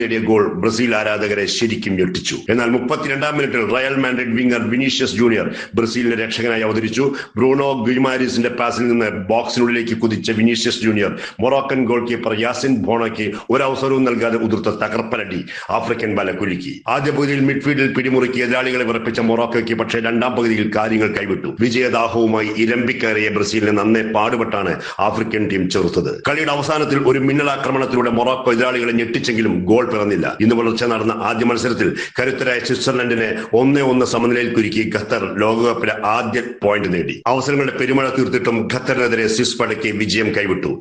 നേടിയ goal Brazil ആരാധകരെ ശരിക്കും ഞെട്ടിച്ചു. എന്നാൽ 32-ാം മിനിറ്റിൽ Real Madrid winger Vinicius junior ബ്രസീലിന്റെ രക്ഷകനായി അവതരിച്ചു. ബ്രൂണോ ഗുയിമാരിസിന്റെ പാസിൽ നിന്ന് ബോക്സിനുള്ളിലേക്ക് കുതിച്ച Vinicius junior Moroccan goal keeper Yasin ബോണോയ്ക്ക് ഒരവസരവും നൽകാതെ ഉതിർത്ത തകർപ്പനടി ആഫ്രിക്കൻ വല കുലുക്കി. ആദ്യ പകുതിയിൽ മിഡ്ഫീൽഡിൽ പിടിമുറുക്കി എതിരാളികളെ വിറപ്പിച്ച മൊറോക്കോയ്ക്ക് പക്ഷേ രണ്ടാം പകുതിയിൽ കാര്യങ്ങൾ കൈവിട്ടു. വിജയദാഹവുമായി ഇരമ്പിക്കയറിയ ബ്രസീലിനെ നന്നേ പാടുപെട്ടാണ് ആഫ്രിക്കൻ ടീം ചെറുത്തത്. കളിയുടെ അവസാനത്തിൽ ഒരു മിന്നലാക്രമണത്തിലൂടെ മൊറോക്കോ എതിരാളികളെ ഞെട്ടിച്ചെങ്കിലും ഗോൾ പിറന്നില്ല. ഇന്ന് പുലർച്ചെ നടന്ന ആദ്യ മത്സരത്തിൽ കരുത്തരായ സ്വിറ്റ്സർലൻഡിനെ 1-1 സമനിലയിൽ കുരുക്കി ഖത്തർ ലോകകപ്പിലെ ആദ്യ പോയിന്റ് നേടി. അവസരങ്ങളുടെ പെരുമഴ തീർത്തിട്ടും ഖത്തറിനെതിരെ സ്വിസ് പടയ്ക്ക് വിജയം കൈവിട്ടു.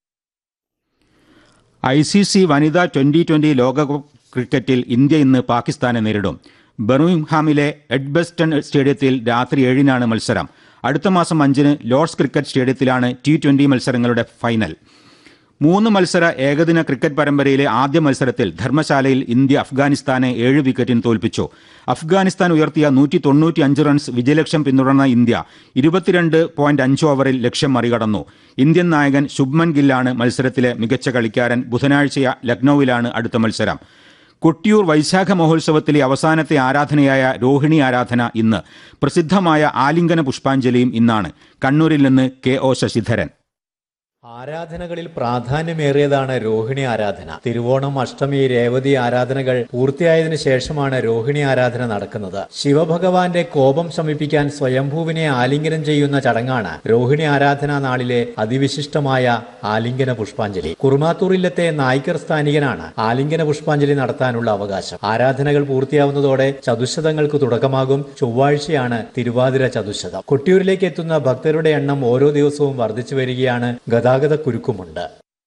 ICC വനിതാ 2020 ലോകകപ്പ് ക്രിക്കറ്റിൽ ഇന്ത്യ ഇന്ന് പാകിസ്ഥാനെ നേരിടും. ബർമിംഗ്ഹാമിലെ എഡ്ബസ്റ്റൺ സ്റ്റേഡിയത്തിൽ രാത്രി 7-നാണ് മത്സരം. അടുത്ത മാസം 5-ന് ലോർഡ്സ് ക്രിക്കറ്റ് സ്റ്റേഡിയത്തിലാണ് T20 മത്സരങ്ങളുടെ ഫൈനൽ. 3 മത്സര ഏകദിന ക്രിക്കറ്റ് പരമ്പരയിലെ ആദ്യ മത്സരത്തിൽ ധർമ്മശാലയിൽ ഇന്ത്യ അഫ്ഗാനിസ്ഥാനെ 7 വിക്കറ്റിന് തോൽപ്പിച്ചു. അഫ്ഗാനിസ്ഥാൻ ഉയർത്തിയ 195 റൺസ് വിജയലക്ഷ്യം പിന്തുടർന്ന ഇന്ത്യ 22.5 ഓവറിൽ ലക്ഷ്യം മറികടന്നു. ഇന്ത്യൻ നായകൻ ശുഭ്മൻ ഗില്ലാണ് മത്സരത്തിലെ മികച്ച കളിക്കാരൻ. ബുധനാഴ്ച ലക്നൌവിലാണ് അടുത്ത മത്സരം. കൊട്ടിയൂർ വൈശാഖ മഹോത്സവത്തിലെ അവസാനത്തെ ആരാധനയായ രോഹിണി ആരാധന ഇന്ന്. പ്രസിദ്ധമായ ആലിംഗന പുഷ്പാഞ്ജലിയും ഇന്നാണ്. കണ്ണൂരിൽ നിന്ന് KO ശശിധരൻ. ആരാധനകളിൽ പ്രാധാന്യമേറിയതാണ് രോഹിണി ആരാധന. തിരുവോണം, അഷ്ടമി, രേവതി ആരാധനകൾ പൂർത്തിയായതിനു ശേഷമാണ് രോഹിണി ആരാധന നടക്കുന്നത്. ശിവഭഗവാന്റെ കോപം ശമിപ്പിക്കാൻ സ്വയംഭൂവിനെ ആലിംഗനം ചെയ്യുന്ന ചടങ്ങാണ് രോഹിണി ആരാധനാ നാളിലെ അതിവിശിഷ്ടമായ ആലിംഗന പുഷ്പാഞ്ജലി. കുറുമാത്തൂരിലത്തെ നായ്ക്കർ സ്ഥാനികനാണ് ആലിംഗന പുഷ്പാഞ്ജലി നടത്താനുള്ള അവകാശം. ആരാധനകൾ പൂർത്തിയാവുന്നതോടെ ചതുശതങ്ങൾക്ക് തുടക്കമാകും. ചൊവ്വാഴ്ചയാണ് തിരുവാതിര ചതുശതം. കൊട്ടിയൂരിലേക്ക് എത്തുന്ന ഭക്തരുടെ എണ്ണം ഓരോ ദിവസവും വർദ്ധിച്ചു വരികയാണ്. കുരുക്കുമുണ്ട്.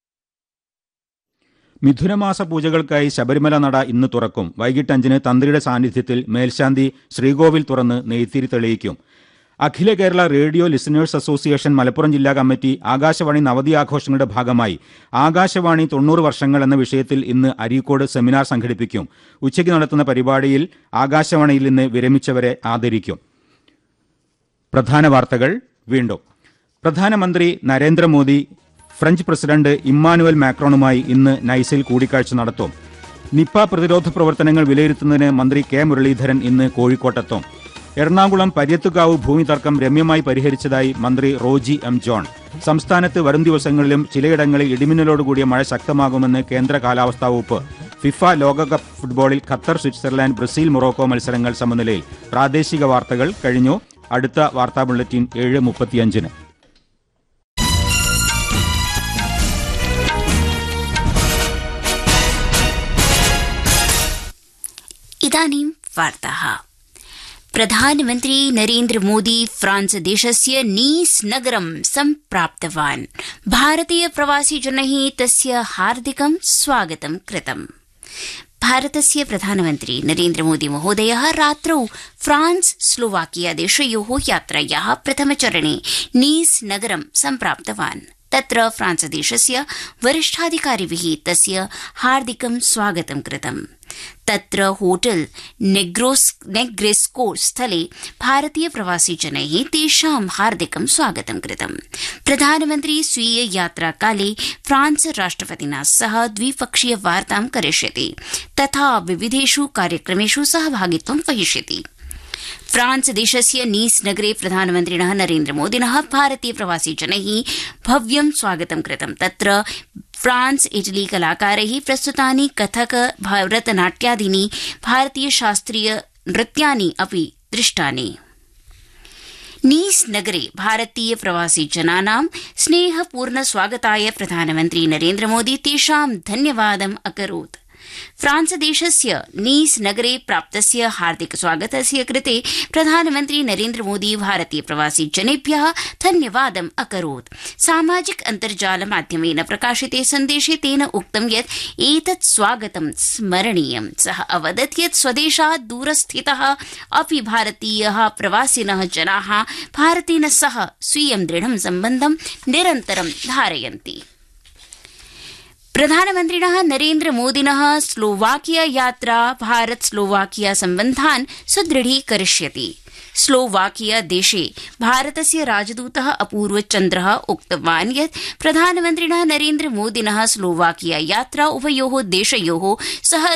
മിഥുനമാസ പൂജകൾക്കായി ശബരിമല നട ഇന്ന് തുറക്കും. വൈകിട്ട് 5-ന് തന്ത്രിയുടെ സാന്നിധ്യത്തിൽ മേൽശാന്തി ശ്രീകോവിൽ തുറന്ന് നെയ്ത്തിരി തെളിയിക്കും. അഖില Kerala radio listeners association Malappuram ജില്ലാ കമ്മിറ്റി ആകാശവാണി നവതി ആഘോഷങ്ങളുടെ ഭാഗമായി ആകാശവാണി 90 വർഷങ്ങൾ എന്ന വിഷയത്തിൽ ഇന്ന് അരീക്കോട് സെമിനാർ സംഘടിപ്പിക്കും. ഉച്ചയ്ക്ക് നടത്തുന്ന പരിപാടിയിൽ ആകാശവാണിയിൽ നിന്ന് വിരമിച്ചവരെ ആദരിക്കും. പ്രധാന വാർത്തകൾ വീണ്ടും. പ്രധാനമന്ത്രി നരേന്ദ്രമോദി ഫ്രഞ്ച് പ്രസിഡന്റ് ഇമ്മാനുവൽ മാക്രോണുമായി ഇന്ന് നൈസിൽ കൂടിക്കാഴ്ച നടത്തും. നിപ പ്രതിരോധ പ്രവർത്തനങ്ങൾ വിലയിരുത്തുന്നതിന് മന്ത്രി K മുരളീധരൻ ഇന്ന് കോഴിക്കോട്ടെത്തും. എറണാകുളം പര്യത്തുകാവ് ഭൂമി തർക്കം രമ്യമായി പരിഹരിച്ചതായി മന്ത്രി റോജി M. ജോൺ. സംസ്ഥാനത്ത് വരും ദിവസങ്ങളിലും ചിലയിടങ്ങളിൽ ഇടിമിന്നലോടുകൂടിയ മഴ ശക്തമാകുമെന്ന് കേന്ദ്ര കാലാവസ്ഥാ വകുപ്പ്. ഫിഫ ലോകകപ്പ് ഫുട്ബോളിൽ ഖത്തർ, സ്വിറ്റ്സർലാൻഡ്, ബ്രസീൽ, മൊറോക്കോ മത്സരങ്ങൾ സമനിലയിൽ. പ്രാദേശിക വാർത്തകൾ കഴിഞ്ഞു. അടുത്ത വാർത്താ ബുള്ളറ്റിൻ 7:35-ന്. इदानीं वार्ताः। प्रधानमन्त्री नरेन्द्र मोदी फ्रांस देशस्य नीस नगरं सम्प्राप्तवान्. भारतीय प्रवासिजनैः तस्य हार्दिकं स्वागतं कृतम्. भारतस्य प्रधानमन्त्री नरेन्द्र मोदी महोदयः रात्रौ फ्रांस स्लोवाकिया देशयोः यात्रायाः प्रथमचरणे नीस नगरं सम्प्राप्तवान्. तत्र फ्रांस देशस्य वरिष्ठाधिकारिभिः तस्य हार्दिकं स्वागतं कृतम्. तत्र होटल नेग्रेस्को स्थले भारतीय प्रवासिजनैः तेषां हार्दिकं स्वागतं कृतम्. प्रधानमन्त्री स्वीय यात्राकाले फ्रांस राष्ट्रपतिना सह द्विपक्षीय वार्तां करिष्यति तथा विविधेषु कार्यक्रमेषु सहभागित्वं वहिष्यति. फ्रांस देशस्य नीस नगरे प्रधानमन्त्रिणः नरेन्द्र मोदिनः भारतीय प्रवासिजनैः भव्यं स्वागतं कृतम्. तत्र फ्रांस इटली कलाकारैः प्रस्तुतानि कथक, भरतनाट्यादीनि भारतीय शास्त्रीय नृत्यानि अपि दृष्टानि. नीस नगरे भारतीय प्रवासिजनानां स्नेहपूर्ण स्वागताय प्रधानमन्त्री नरेन्द्र मोदी तेषां धन्यवादम् अकरोत्. फ्रांस देशस्य नीस नगरे प्राप्तस्य हार्दिक स्वागतस्य कृते प्रधानमन्त्री नरेन्द्र मोदी भारतीय प्रवासिजनेभ्यः धन्यवादम् अकरोत्. सामाजिक अन्तर्जाल माध्यमेन प्रकाशिते सन्देशे तेन उक्तं यत् एतत् स्वागतं स्मरणीयम्. सः अवदत् यत् स्वदेशात् दूरस्थितः अपि भारतीयः प्रवासिनः जनाः भारतेन सह स्वीयं दृढं सम्बन्धं निरन्तरं धारयन्ति. प्रधानमन्त्रिणः नरेन्द्र मोदिनः स्लोवाकिया यात्रा भारत स्लोवाकिया सम्बन्धान् सुदृढीकरिष्यति. स्लोवाकिया देशे भारतस्य राजदूतः अपूर्व चन्द्रः उक्तवान् यत् प्रधानमन्त्रिणः नरेन्द्र मोदिनः स्लोवाकिया यात्रा उभयोः देशयोः सह